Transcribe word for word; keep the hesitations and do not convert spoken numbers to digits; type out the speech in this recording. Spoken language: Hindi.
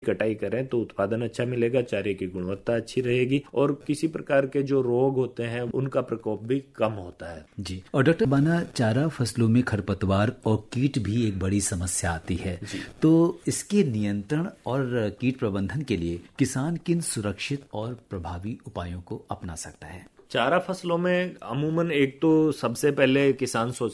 कटाई करें तो उत्पादन अच्छा मिलेगा, चारे की गुणवत्ता अच्छी रहेगी और किसी प्रकार के जो रोग होते हैं उनका प्रकोप भी कम होता है। जी। और डॉक्टर बाना, चारा फसलों में खरपतवार और कीट भी एक बड़ी समस्या आती है, तो इसके नियंत्रण और कीट प्रबंधन के लिए किसान किन सुरक्षित और प्रभावी उपायों को अपना सकता है? चारा फसलों में अमूमन एक तो सबसे पहले किसान सोच